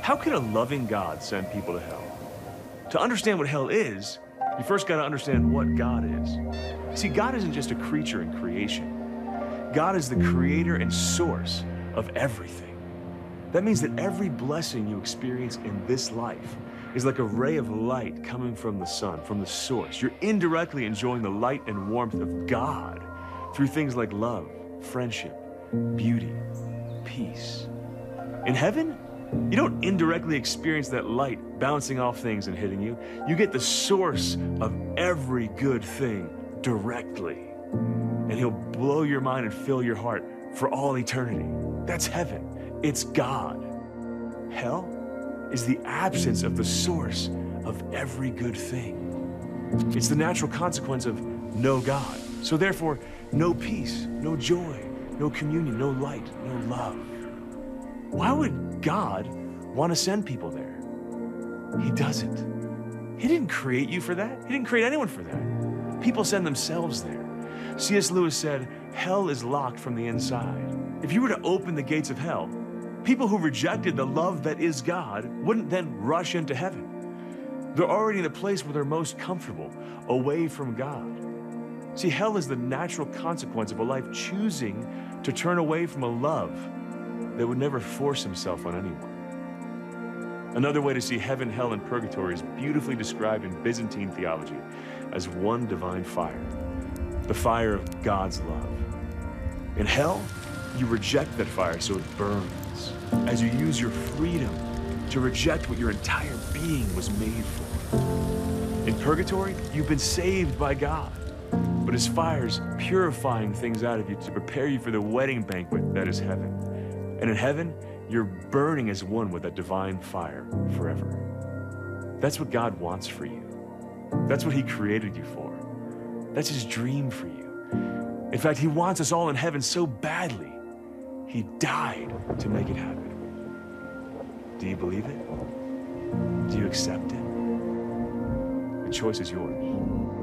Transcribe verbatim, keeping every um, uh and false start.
How can a loving God send people to hell? To understand what hell is, you first got to understand what God is. See, God isn't just a creature in creation. God is the creator and source of everything. That means that every blessing you experience in this life is like a ray of light coming from the sun, from the source. You're indirectly enjoying the light and warmth of God through things like love, friendship, beauty, peace. In heaven, you don't indirectly experience that light bouncing off things and hitting you. You get the source of every good thing directly. And he'll blow your mind and fill your heart for all eternity. That's heaven. It's God. Hell is the absence of the source of every good thing. It's the natural consequence of no God. So therefore, no peace, no joy, no communion, no light, no love. Why would God want to send people there? He doesn't. He didn't create you for that. He didn't create anyone for that. People send themselves there. C S Lewis said, hell is locked from the inside. If you were to open the gates of hell, people who rejected the love that is God wouldn't then rush into heaven. They're already in a place where they're most comfortable, away from God. See, hell is the natural consequence of a life choosing to turn away from a love that would never force himself on anyone. Another way to see heaven, hell, and purgatory is beautifully described in Byzantine theology as one divine fire, the fire of God's love. In hell, you reject that fire so it burns, as you use your freedom to reject what your entire being was made for. In purgatory, you've been saved by God, but his fire's purifying things out of you to prepare you for the wedding banquet that is heaven. And in heaven, you're burning as one with that divine fire forever. That's what God wants for you. That's what he created you for. That's his dream for you. In fact, he wants us all in heaven so badly, he died to make it happen. Do you believe it? Do you accept it? The choice is yours.